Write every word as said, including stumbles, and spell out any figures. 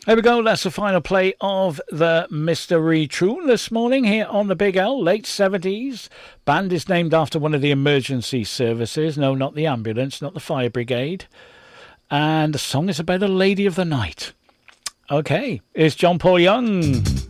There we go. That's the final play of the Mystery Tune this morning here on the Big L. Late seventies. Band is named after one of the emergency services. No, not the ambulance, not the fire brigade. And the song is about a lady of the night. Okay, it's John Paul Young.